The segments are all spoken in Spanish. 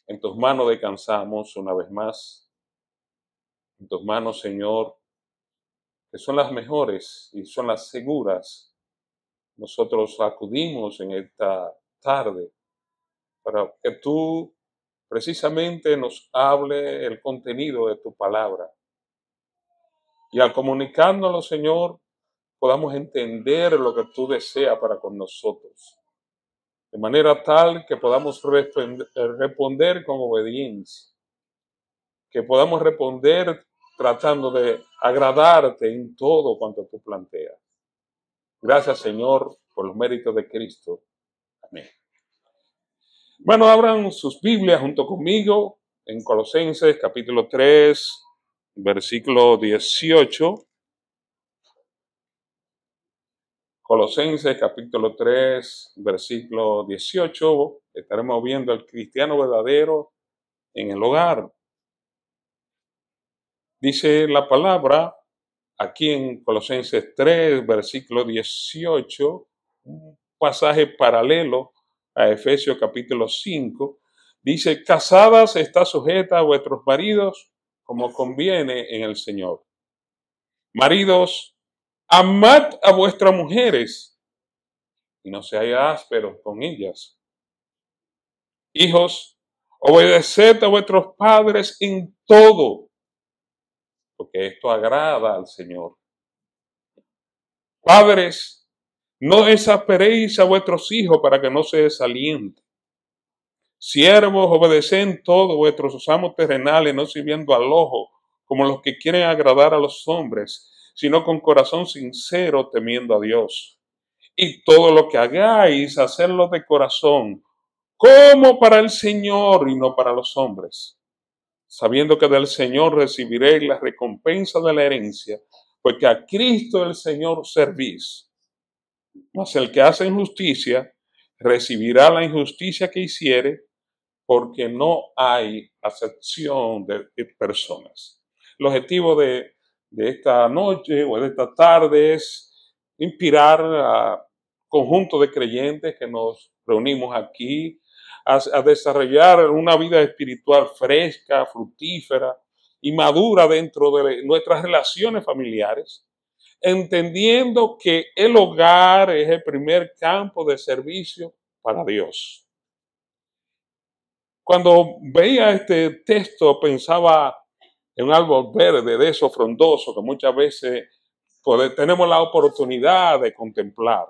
En tus manos descansamos una vez más. En tus manos, Señor, que son las mejores y son las seguras. Nosotros acudimos en esta tarde para que tú precisamente nos hable el contenido de tu palabra. Y al comunicárnoslo, Señor, podamos entender lo que tú deseas para con nosotros. De manera tal que podamos responder con obediencia. Que podamos responder tratando de agradarte en todo cuanto tú planteas. Gracias, Señor, por los méritos de Cristo. Amén. Bueno, abran sus Biblias junto conmigo en Colosenses capítulo 3, versículo 18. Colosenses capítulo 3, versículo 18. Estaremos viendo al cristiano verdadero en el hogar. Dice la palabra aquí en Colosenses 3, versículo 18, un pasaje paralelo a Efesios capítulo 5, dice: casadas está sujeta a vuestros maridos como conviene en el Señor. Maridos, amad a vuestras mujeres y no seáis ásperos con ellas. Hijos, obedeced a vuestros padres en todo, porque esto agrada al Señor. Padres, no desasperéis a vuestros hijos para que no se desalienten. Siervos, obedeced todo vuestros amos terrenales, no sirviendo al ojo, como los que quieren agradar a los hombres, sino con corazón sincero, temiendo a Dios. Y todo lo que hagáis, hacerlo de corazón, como para el Señor y no para los hombres, sabiendo que del Señor recibiréis la recompensa de la herencia, porque a Cristo el Señor servís. Mas el que hace injusticia recibirá la injusticia que hiciere, porque no hay acepción de personas. El objetivo de esta noche o de esta tarde es inspirar a conjunto de creyentes que nos reunimos aquí a desarrollar una vida espiritual fresca, fructífera y madura dentro de nuestras relaciones familiares, entendiendo que el hogar es el primer campo de servicio para Dios. Cuando veía este texto pensaba en un árbol verde de esos frondosos que muchas veces tenemos la oportunidad de contemplar.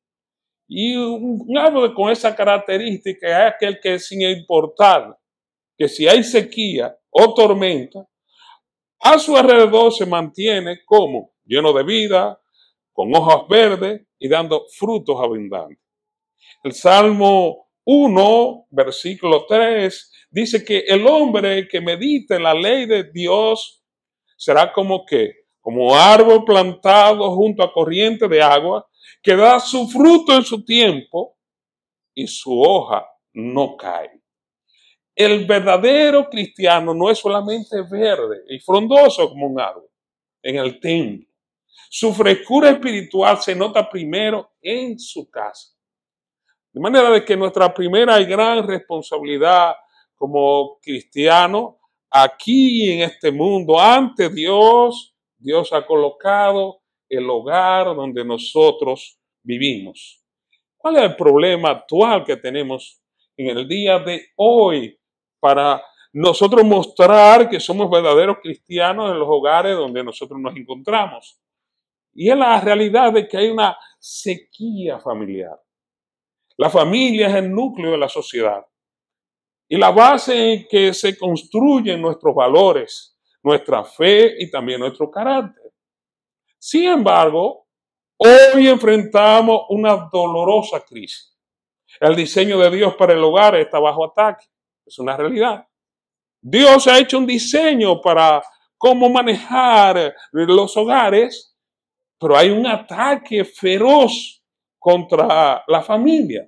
Y un árbol con esa característica es aquel que, sin importar que si hay sequía o tormenta, a su alrededor se mantiene como lleno de vida, con hojas verdes y dando frutos abundantes. El Salmo 1, versículo 3, dice que el hombre que medite la ley de Dios será como árbol plantado junto a corriente de agua, que da su fruto en su tiempo y su hoja no cae. El verdadero cristiano no es solamente verde y frondoso como un árbol en el templo. Su frescura espiritual se nota primero en su casa. De manera de que nuestra primera y gran responsabilidad como cristianos aquí en este mundo, ante Dios, Dios ha colocado el hogar donde nosotros vivimos. ¿Cuál es el problema actual que tenemos en el día de hoy para nosotros mostrar que somos verdaderos cristianos en los hogares donde nosotros nos encontramos? Y es la realidad de que hay una sequía familiar. La familia es el núcleo de la sociedad y la base en que se construyen nuestros valores, nuestra fe y también nuestro carácter. Sin embargo, hoy enfrentamos una dolorosa crisis. El diseño de Dios para el hogar está bajo ataque. Es una realidad. Dios ha hecho un diseño para cómo manejar los hogares, pero hay un ataque feroz contra la familia.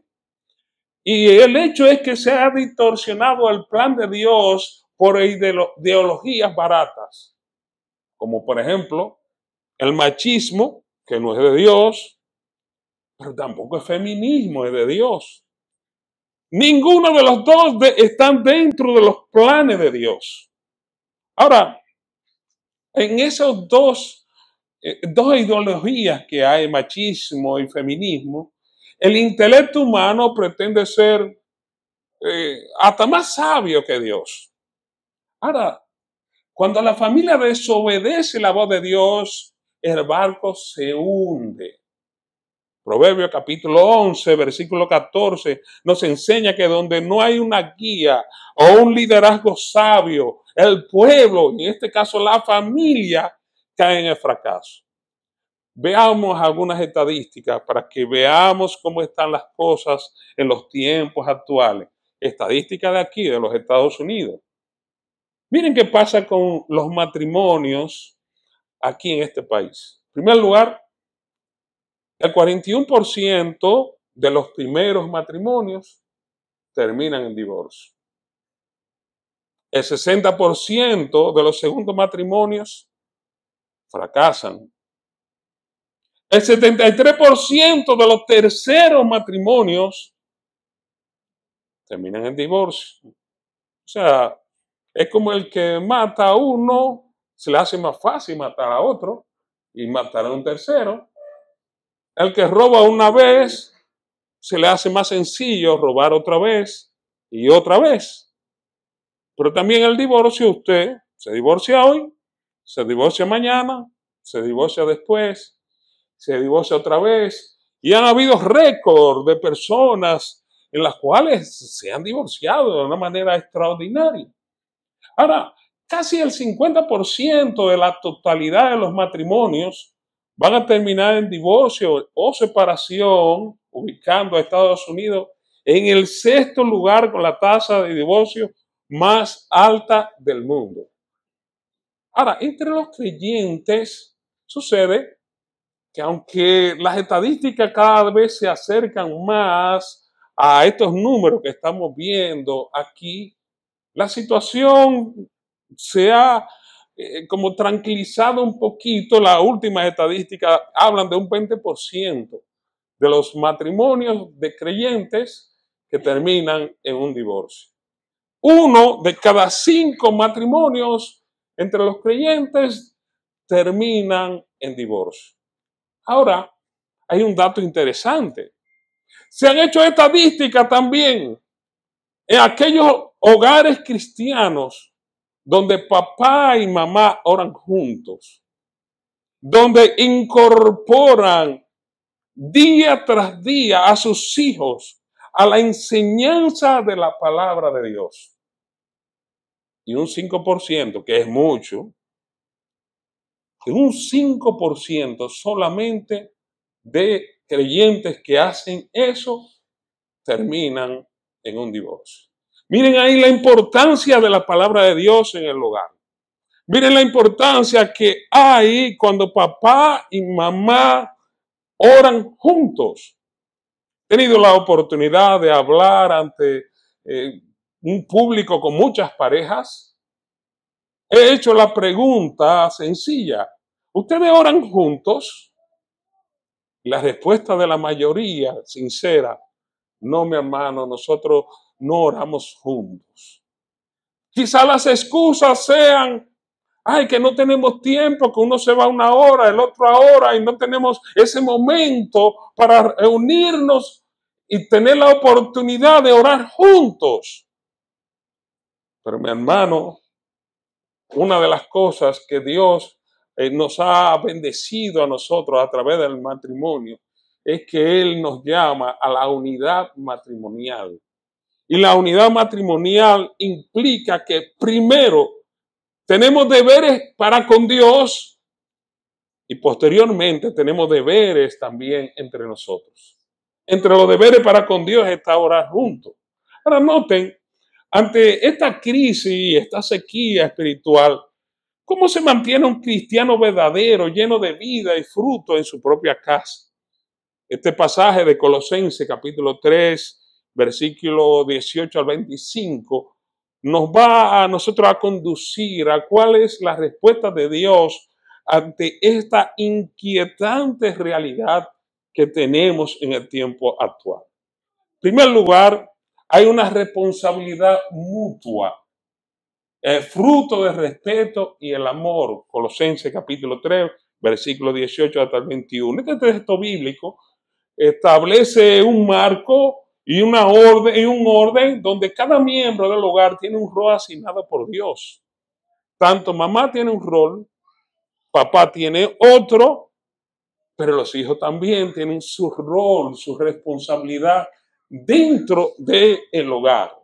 Y el hecho es que se ha distorsionado el plan de Dios por ideologías baratas, como por ejemplo el machismo, que no es de Dios, pero tampoco el feminismo es de Dios. Ninguno de los dos están dentro de los planes de Dios. Ahora, en esos dos ideologías que hay, machismo y feminismo, el intelecto humano pretende ser hasta más sabio que Dios. Ahora, cuando la familia desobedece la voz de Dios, el barco se hunde. Proverbios capítulo 11, versículo 14, nos enseña que donde no hay una guía o un liderazgo sabio, el pueblo, en este caso la familia, cae en el fracaso. Veamos algunas estadísticas para que veamos cómo están las cosas en los tiempos actuales. Estadísticas de aquí, de los Estados Unidos. Miren qué pasa con los matrimonios aquí en este país. En primer lugar, el 41% de los primeros matrimonios terminan en divorcio. El 60% de los segundos matrimonios fracasan. El 73% de los terceros matrimonios terminan en divorcio. O sea, es como el que mata a uno, se le hace más fácil matar a otro y matar a un tercero. El que roba una vez, se le hace más sencillo robar otra vez y otra vez. Pero también el divorcio, usted se divorcia hoy, se divorcia mañana, se divorcia después, se divorcia otra vez. Y han habido récords de personas en las cuales se han divorciado de una manera extraordinaria. Ahora, casi el 50% de la totalidad de los matrimonios van a terminar en divorcio o separación, ubicando a Estados Unidos en el sexto lugar con la tasa de divorcio más alta del mundo. Ahora, entre los creyentes sucede que aunque las estadísticas cada vez se acercan más a estos números que estamos viendo aquí, la situación se ha como tranquilizado un poquito. Las últimas estadísticas hablan de un 20% de los matrimonios de creyentes que terminan en un divorcio. 1 de cada 5 matrimonios entre los creyentes terminan en divorcio. Ahora, hay un dato interesante. Se han hecho estadísticas también en aquellos hogares cristianos donde papá y mamá oran juntos, donde incorporan día tras día a sus hijos a la enseñanza de la palabra de Dios. Y un 5%, que es mucho, un 5% solamente de creyentes que hacen eso terminan en un divorcio. Miren ahí la importancia de la palabra de Dios en el hogar. Miren la importancia que hay cuando papá y mamá oran juntos. He tenido la oportunidad de hablar ante un público con muchas parejas. He hecho la pregunta sencilla: ¿ustedes oran juntos? La respuesta de la mayoría, sincera: no, mi hermano, nosotros no oramos juntos. Quizá las excusas sean: ay, que no tenemos tiempo, que uno se va 1 hora, el otro hora, y no tenemos ese momento para reunirnos y tener la oportunidad de orar juntos. Pero mi hermano, una de las cosas que Dios nos ha bendecido a nosotros a través del matrimonio es que Él nos llama a la unidad matrimonial. Y la unidad matrimonial implica que primero tenemos deberes para con Dios y posteriormente tenemos deberes también entre nosotros. Entre los deberes para con Dios está orar juntos. Ahora noten, ante esta crisis, esta sequía espiritual, ¿cómo se mantiene un cristiano verdadero, lleno de vida y fruto en su propia casa? Este pasaje de Colosenses capítulo 3, versículo 18 al 25, nos va a nosotros a conducir a cuál es la respuesta de Dios ante esta inquietante realidad que tenemos en el tiempo actual. En primer lugar, hay una responsabilidad mutua, fruto del respeto y el amor. Colosenses capítulo 3, versículo 18 hasta el 21. Este texto bíblico establece un marco y un orden donde cada miembro del hogar tiene un rol asignado por Dios. Tanto mamá tiene un rol, papá tiene otro, pero los hijos también tienen su rol, su responsabilidad dentro del hogar.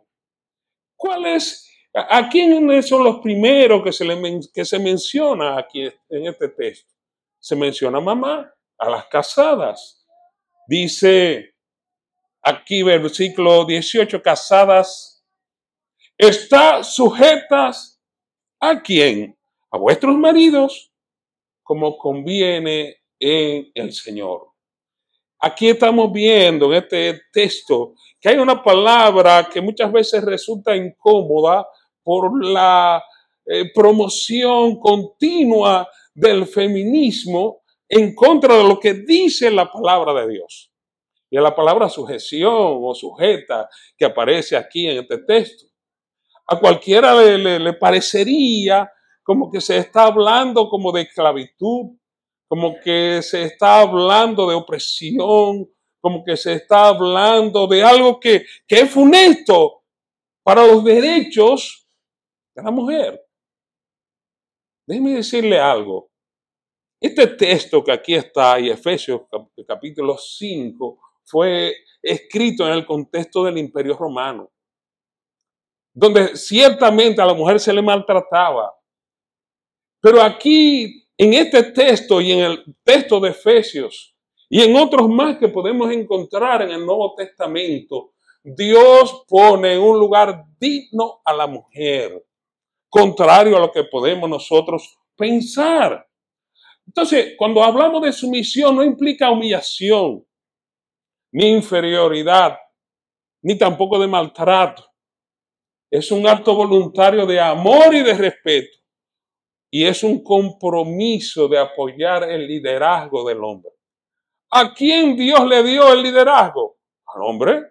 ¿A quiénes son los primeros que se menciona aquí en este texto? Se menciona a mamá, a las casadas. Dice aquí versículo 18, casadas, está sujetas ¿a quién? A vuestros maridos, como conviene en el Señor. Aquí estamos viendo en este texto que hay una palabra que muchas veces resulta incómoda por la promoción continua del feminismo en contra de lo que dice la palabra de Dios. Y es la palabra sujeción o sujeta que aparece aquí en este texto. A cualquiera le parecería como que se está hablando como de esclavitud, como que se está hablando de opresión, como que se está hablando de algo que es funesto para los derechos de la mujer. Déjeme decirle algo. Este texto que aquí está, y Efesios capítulo 5, fue escrito en el contexto del Imperio Romano, donde ciertamente a la mujer se le maltrataba. Pero aquí, en este texto y en el texto de Efesios y en otros más que podemos encontrar en el Nuevo Testamento, Dios pone en un lugar digno a la mujer, contrario a lo que podemos nosotros pensar. Entonces, cuando hablamos de sumisión, no implica humillación, ni inferioridad, ni tampoco de maltrato. Es un acto voluntario de amor y de respeto. Y es un compromiso de apoyar el liderazgo del hombre. ¿A quién Dios le dio el liderazgo? Al hombre.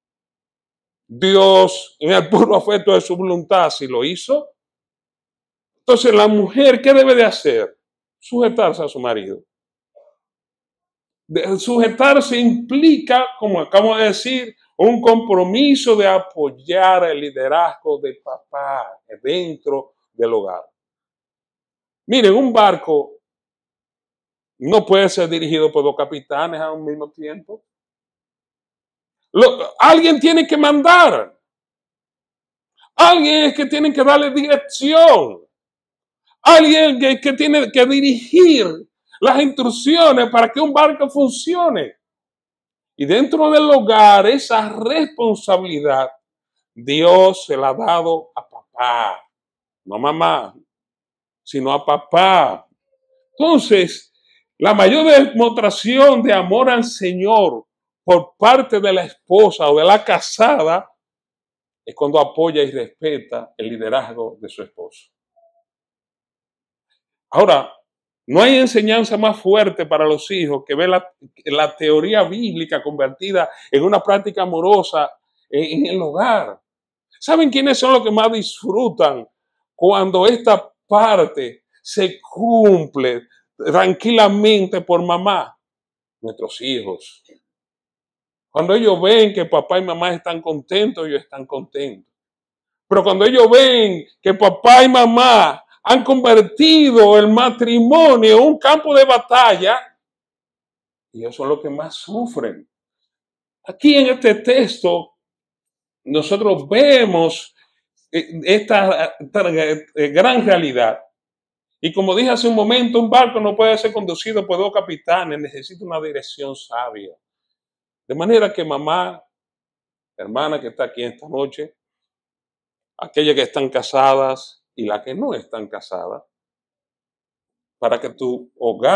Dios, en el puro afecto de su voluntad, si lo hizo. Entonces, la mujer, ¿qué debe de hacer? Sujetarse a su marido. Sujetarse implica, como acabo de decir, un compromiso de apoyar el liderazgo de papá dentro del hogar. Miren, un barco no puede ser dirigido por dos capitanes a un mismo tiempo. Alguien tiene que mandar. Alguien es que tiene que darle dirección. Alguien que tiene que dirigir las instrucciones para que un barco funcione. Y dentro del hogar, esa responsabilidad, Dios se la ha dado a papá, no a mamá, sino a papá. Entonces, la mayor demostración de amor al Señor por parte de la esposa o de la casada es cuando apoya y respeta el liderazgo de su esposo. Ahora, no hay enseñanza más fuerte para los hijos que ver la teoría bíblica convertida en una práctica amorosa en el hogar. ¿Saben quiénes son los que más disfrutan cuando esta parte se cumple tranquilamente por mamá? Nuestros hijos. Cuando ellos ven que papá y mamá están contentos, ellos están contentos. Pero cuando ellos ven que papá y mamá han convertido el matrimonio en un campo de batalla, ellos son los que más sufren. Aquí en este texto, nosotros vemos esta gran realidad. Y como dije hace un momento, un barco no puede ser conducido por dos capitanes, necesita una dirección sabia. De manera que mamá, hermana que está aquí esta noche, aquellas que están casadas y las que no están casadas, para que tu hogar